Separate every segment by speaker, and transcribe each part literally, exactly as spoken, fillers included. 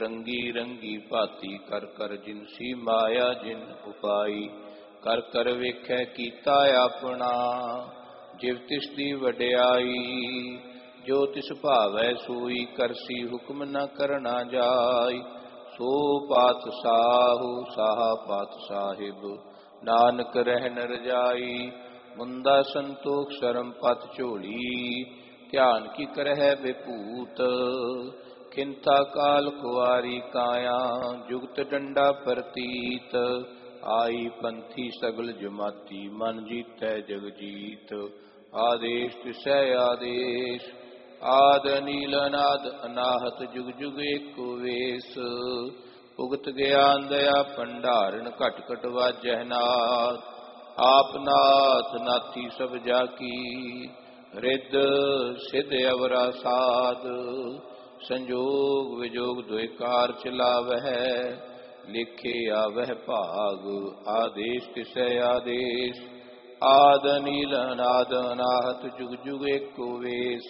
Speaker 1: रंगी रंगी भाती कर कर जिनसी माया जिन उपाई कर कर वेखै कीता अपना जिव तिस दी वड्याई जो तिस भावै सोई करसी हुक्म न करना जाय सो पात साहु साहा पात साहिब नानक रहन रजाई मुंदा संतोख शरम पत झोली ध्यान की करह विभूत खिंथा काल कुआरी काया जुगत डंडा प्रतीत आई पंथी सगल जमाती मन जीतै जग जीत आदेश तिसै आदेश आद अनील अनाद अनाहत जुग जुग एको वेश उगत ज्ञान दया भंडारण घट घट वाजह नाथ आप नाथ नाथी सब जाकी रिद सिद्ध अवरा साध संजोग विजोग द्वैकार चलावह लिखे आवह भाग आदेश तिसै आदेश आद अनील अनाद अनाहत जुग जुग एको वेश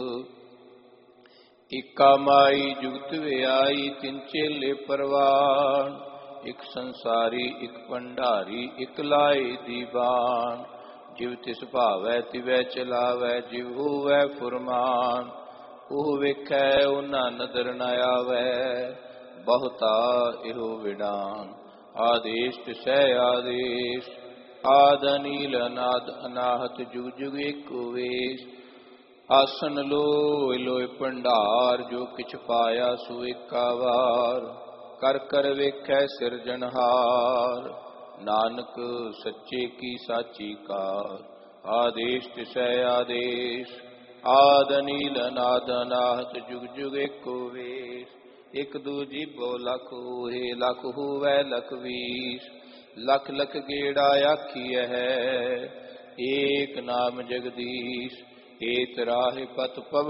Speaker 1: इका माई जुगत व्याई तिन चेले परवान एक संसारी एक भंडारी एक लाए दीवान जिव तिस भावै तिवै चलावै जिव होवै फुरमान ਉਹ ਵੇਖੈ ਉਹਨਾਂ ਨਦਰ ਨ ਆਵੈ ਬਹੁਤਾ ਇਹੋ ਵਿਡਾਨ ਆਦੇਸ਼ ਤਿਸੈ ਆਦੇਸ਼ ਆਦ ਅਨੀਲ ਅਨਾਦ ਅਨਾਹਤ ਜੁਗ ਜੁਗ ਏਕੋ ਵੇਸ਼ ਆਸਨ ਲੋਇ ਲੋਇ ਭੰਡਾਰ ਜੋ ਕਿਛ ਪਾਇਆ ਸੋ ਏਕਾ ਵਾਰ ਕਰ ਕਰ ਵੇਖੈ ਸਿਰਜਣਹਾਰ ਨਾਨਕ ਸੱਚੇ ਕੀ ਸਾਚੀ ਕਾਰ ਆਦੇਸ਼ ਤਿਸੈ ਆਦੇਸ਼ आद अनील अनाद अनाहत जुग जुग एको वेश एक दूजी बो लख होए लख होवै लख वीस लख लख गेड़ा आखिय है एक नाम जगदीश एक राह पत पव